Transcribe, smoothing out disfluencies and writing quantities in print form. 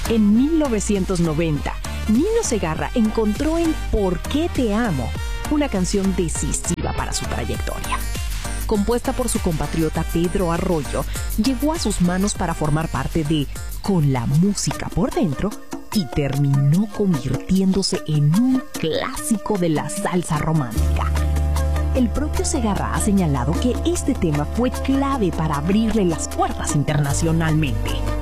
En 1990, Nino Segarra encontró en ¿Por qué te amo?, una canción decisiva para su trayectoria. Compuesta por su compatriota Pedro Arroyo, llegó a sus manos para formar parte de Con la música por dentro y terminó convirtiéndose en un clásico de la salsa romántica. El propio Segarra ha señalado que este tema fue clave para abrirle las puertas internacionalmente.